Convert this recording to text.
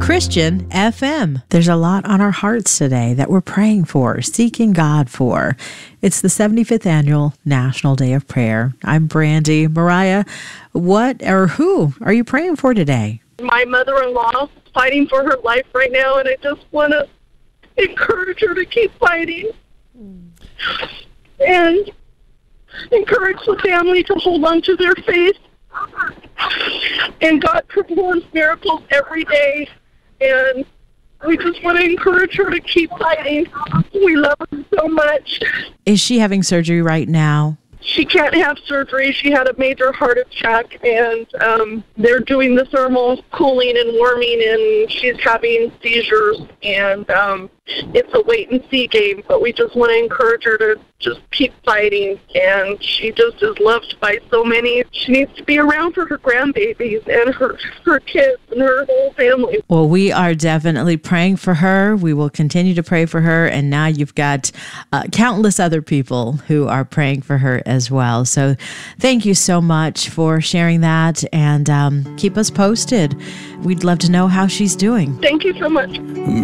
Christian FM. There's a lot on our hearts today that we're praying for, seeking God for. It's the 75th Annual National Day of Prayer. I'm Brandy. Mariah, what or who are you praying for today? My mother-in-law is fighting for her life right now, and I just want to encourage her to keep fighting and encourage the family to hold on to their faith. And God performs miracles every day, and we just want to encourage her to keep fighting. We love her so much. Is she having surgery right now? She can't have surgery. She had a major heart attack, and they're doing the thermal cooling and warming, and she's having seizures, and it's a wait-and-see game, but we just want to encourage her to just keep fighting, and she just is loved by so many. She needs to be around for her grandbabies and her kids and her whole family. Well, we are definitely praying for her. We will continue to pray for her, and now you've got countless other people who are praying for her as well. So thank you so much for sharing that, and keep us posted. We'd love to know how she's doing. Thank you so much.